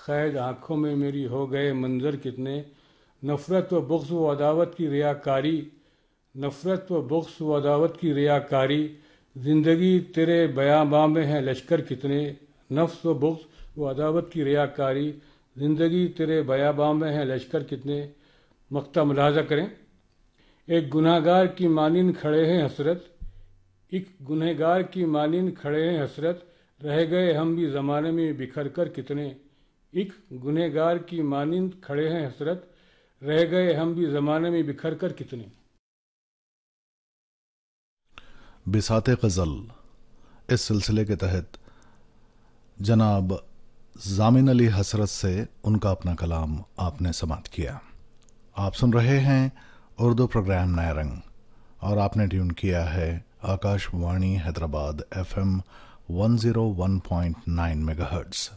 क़ैद आँखों में मेरी हो गए मंजर कितने, नफ़रत व बुग़्ज़ व अदावत की रियाकारी, नफ़रत व बुग़्ज़ व अदावत की रियाकारी, ज़िंदगी तेरे बयाबां में है लश्कर कितने, नफ्स व बुग़्ज़ व अदावत की रियाकारी, ज़िंदगी तेरे बयाबां में है लश्कर कितने। मक़ता मुलाहज़ा करें। एक गुनहगार की मानिंद खड़े हैं हसरत, एक गुनहगार की मानिंद खड़े हैं हसरत, रह गए हम भी ज़माने में बिखर कर कितने। एक गुनहगार की मानिंद खड़े हैं हसरत, रह गए हम भी ज़माने में बिखर कर कितने। बिसाते ग़ज़ल इस सिलसिले के तहत जनाब ज़ामिन अली हसरत से उनका अपना कलाम आपने समाअत किया। आप सुन रहे हैं उर्दू प्रोग्राम नया रंग और आपने ट्यून किया है Akashvani Hyderabad FM 101.9 megahertz.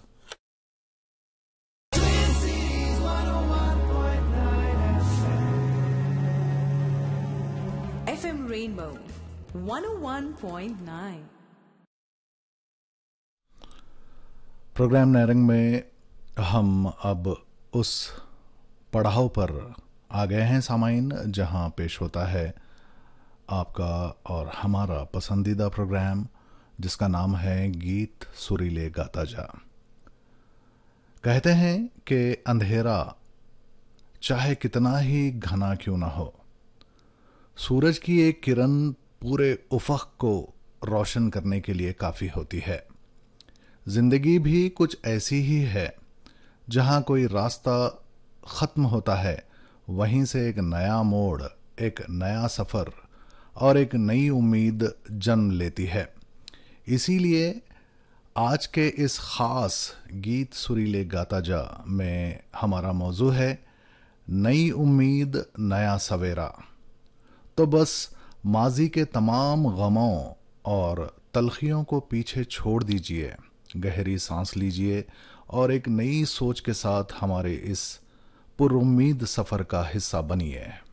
FM Rainbow 101.9। Programme नया रंग में हम अब उस पड़ाव पर आ गए हैं सामाइन, जहां पेश होता है आपका और हमारा पसंदीदा प्रोग्राम जिसका नाम है गीत सुरीले गाता जा। कहते हैं कि अंधेरा चाहे कितना ही घना क्यों ना हो, सूरज की एक किरण पूरे उफ़क़ को रोशन करने के लिए काफ़ी होती है। जिंदगी भी कुछ ऐसी ही है, जहां कोई रास्ता ख़त्म होता है वहीं से एक नया मोड़, एक नया सफ़र और एक नई उम्मीद जन्म लेती है। इसीलिए आज के इस ख़ास गीत सुरीले गाता जा में हमारा मौजू है नई उम्मीद नया सवेरा। तो बस माजी के तमाम गमों और तलखियों को पीछे छोड़ दीजिए, गहरी सांस लीजिए और एक नई सोच के साथ हमारे इस पुरुम्मीद सफ़र का हिस्सा बनिए।